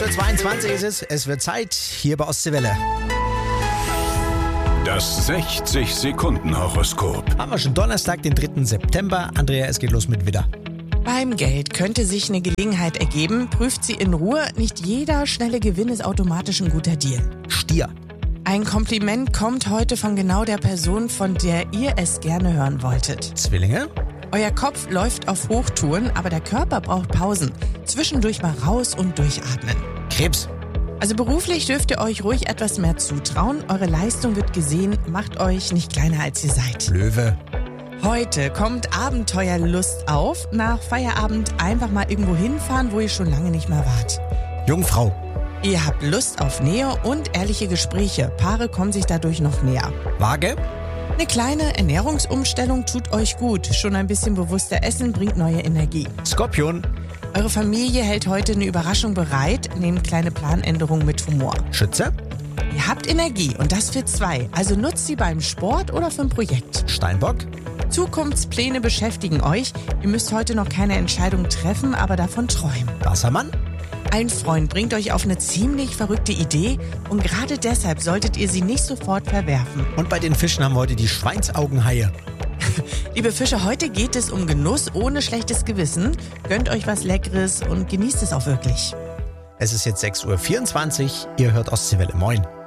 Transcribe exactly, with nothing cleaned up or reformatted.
sechs Uhr zweiundzwanzig ist es. Es wird Zeit hier bei Ostseewelle. Das sechzig Sekunden Horoskop. Haben wir schon Donnerstag, den dritten September. Andrea, es geht los mit Widder. Beim Geld könnte sich eine Gelegenheit ergeben. Prüft sie in Ruhe. Nicht jeder schnelle Gewinn ist automatisch ein guter Deal. Stier. Ein Kompliment kommt heute von genau der Person, von der ihr es gerne hören wolltet. Zwillinge. Euer Kopf läuft auf Hochtouren, aber der Körper braucht Pausen. Zwischendurch mal raus und durchatmen. Krebs. Also beruflich dürft ihr euch ruhig etwas mehr zutrauen. Eure Leistung wird gesehen. Macht euch nicht kleiner, als ihr seid. Löwe. Heute kommt Abenteuerlust auf. Nach Feierabend einfach mal irgendwo hinfahren, wo ihr schon lange nicht mehr wart. Jungfrau. Ihr habt Lust auf Nähe und ehrliche Gespräche. Paare kommen sich dadurch noch näher. Waage. Eine kleine Ernährungsumstellung tut euch gut. Schon ein bisschen bewusster essen bringt neue Energie. Skorpion. Eure Familie hält heute eine Überraschung bereit. Nehmt kleine Planänderungen mit Humor. Schütze. Ihr habt Energie und das für zwei. Also nutzt sie beim Sport oder für ein Projekt. Steinbock. Zukunftspläne beschäftigen euch. Ihr müsst heute noch keine Entscheidung treffen, aber davon träumen. Wassermann. Ein Freund bringt euch auf eine ziemlich verrückte Idee und gerade deshalb solltet ihr sie nicht sofort verwerfen. Und bei den Fischen haben wir heute die Schweinsaugenhaie. Liebe Fische, heute geht es um Genuss ohne schlechtes Gewissen. Gönnt euch was Leckeres und genießt es auch wirklich. Es ist jetzt sechs Uhr vierundzwanzig. Ihr hört Ostseewelle. Moin.